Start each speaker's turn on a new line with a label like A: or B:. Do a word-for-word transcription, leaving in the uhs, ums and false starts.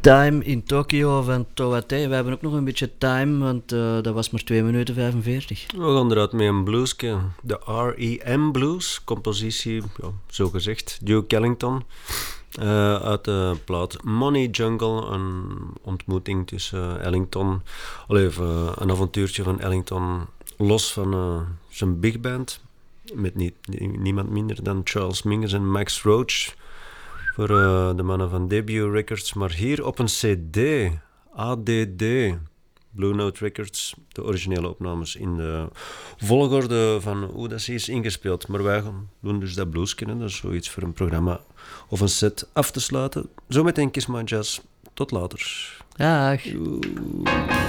A: Time in Tokyo van Towate. We hebben ook nog een beetje time, want uh, dat was maar twee minuten vijfenveertig.
B: We gaan eruit met een bluesje. De R E M Blues, compositie, ja, zo gezegd, Duke Ellington. Uh, uit de plaat Money Jungle, een ontmoeting tussen uh, Ellington, allee, even, een avontuurtje van Ellington los van uh, zijn big band, met niet, niemand minder dan Charles Mingus en Max Roach, voor uh, de mannen van Debut Records, maar hier op een cd, A D D, Blue Note Records, de originele opnames in de volgorde van hoe dat ze is ingespeeld. Maar wij doen dus dat blues kennen, dat is zoiets voor een programma of een set af te sluiten. Zometeen Kiss My Jazz. Tot later.
A: Dag.
B: Oeh.